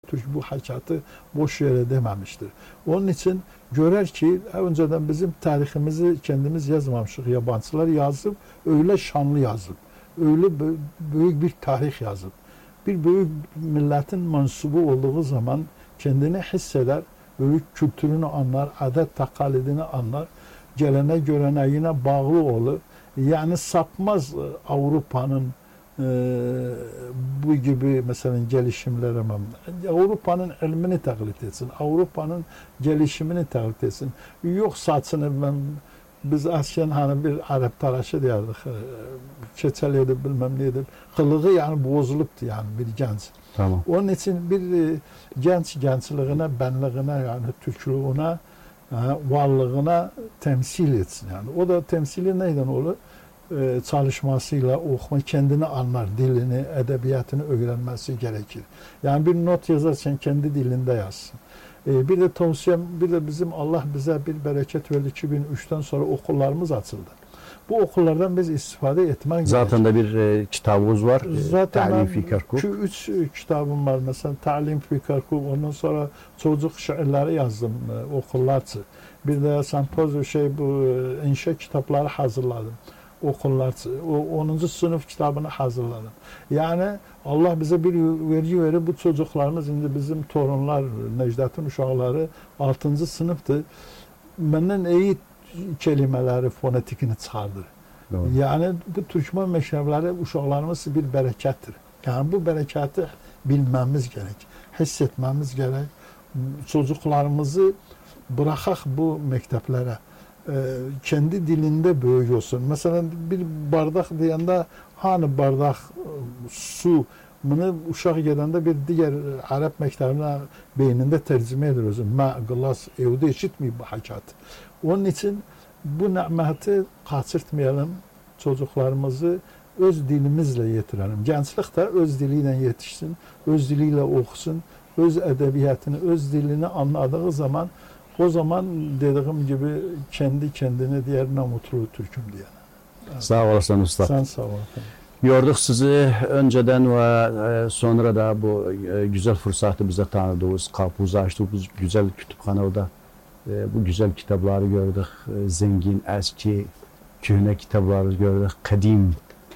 Türk bu hakikati boş yere dememiştir. Onun için görer ki önceden bizim tarihimizi kendimiz yazmamışız. Yabancılar yazıp öyle şanlı yazıp öyle büyük bir tarih yazıp bir büyük milletin mensubu olduğu zaman kendini hisseder, büyük kültürünü anlar, adet takalidini anlar, gelene göreneğine bağlı olur. Yani sapmaz Avrupa'nın bu gibi mesela gelişimlere. Avrupa'nın ilmini taklit etsin, Avrupa'nın gelişimini taklit etsin. Yok saçını biz asken hani bir Arap taraşı diyardık, keçel edip bilmem ne edip, kılığı yani bozuluptu yani bir genç. Tamam. Onun için bir gençliğine, benliğine yani Türklüğüne, varlığına temsil etsin yani. O da temsili neyden olur? Çalışmasıyla okuma, kendini anlar, dilini, edebiyatını öğrenmesi gerekir. Yani bir not yazarken kendi dilinde yazsın. Bir de tavsiyem, bir de bizim Allah bize bir bereket verdi. 2003'ten sonra okullarımız açıldı. Bu okullardan biz istifade etmek gerekir. Zaten de bir kitabımız var. Zaten Ta'lim fi Kerkuk. 3 kitabım var mesela. Ta'lim fi Kerkuk. Ondan sonra çocuk şiirleri yazdım okullarca. Bir de sempozyum bu inşa kitapları hazırladım. Okullar, 10. sınıf kitabını hazırladım. Yani Allah bize bir vergi verir. Bu çocuklarımız, şimdi bizim torunlar, Necdet'in uşaqları 6. sınıftı. Benden iyi kelimeleri, fonetikini çıxardır. Doğru. Yani bu Türkmen meşrepleri uşaqlarımız bir berekettir. Yani bu bereketi bilmemiz gerek, hissetmemiz gerek. Çocuklarımızı bırakaq bu mekteplere. Kendi dilinde böyük olsun. Mesela bir bardak deyəndə hani bardak su, bunu uşaq gedəndə bir digər Arap məktəbinə beynində tərcümə edir özü. Mə, qlas, evdə eşitməyib bu hakikati. Onun için bu nəməti kaçırtmayalım, çocuklarımızı öz dilimizle yetirelim. Gençlik de öz diliyle yetişsin, öz diliyle okusun, öz edebiyatını, öz dilini anladığı zaman o zaman dediğim gibi kendi kendine diğerine mutlu Türk'üm diye. Evet. Sağ olasın usta. Sen sağ ol. Yorduk sizi önceden ve sonra da bu güzel fırsatı bize tanıdığınız, kapımızı açtık bu güzel kütüphanede. Bu güzel kitapları gördük. Zengin, eski, köhne kitapları gördük. Kadim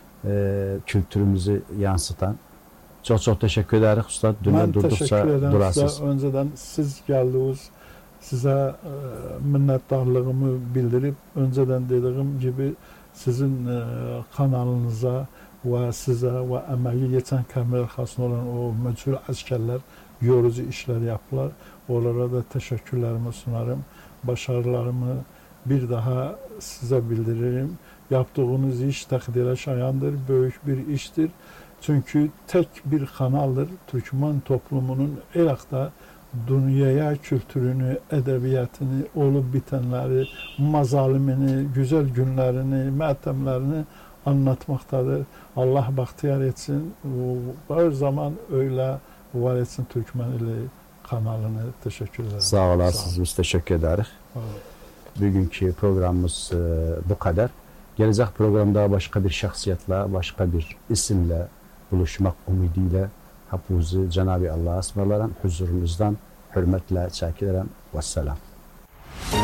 kültürümüzü yansıtan. Çok çok teşekkür ederiz usta. Ben teşekkür ederim size. Önceden siz geldiniz. Size minnettarlığımı bildirip önceden dediğim gibi sizin kanalınıza ve size ve emeği geçen kamera hasıl olan o meçhul askerler yorucu işler yaptılar. Onlara da teşekkürlerimi sunarım. Başarılarımı bir daha size bildiririm. Yaptığınız iş takdire şayandır, büyük bir iştir. Çünkü tek bir kanaldır. Türkmen toplumunun Irak'ta dünyaya kültürünü, edebiyatını, olup bitenleri, mazalimini, güzel günlerini, matemlerini anlatmaktadır. Allah bahtiyar etsin. Her zaman öyle var etsin Türkmenili kanalını. Teşekkür ederim. Sağ olasınız. Biz teşekkür ederiz. Bugünkü programımız bu kadar. Gelecek programda başka bir şahsiyetle, başka bir isimle buluşmak ümidiyle hepinizi Cenab-ı Allah'a ısmarlarım. Huzurunuzdan hürmetle çekilirim. Vesselam.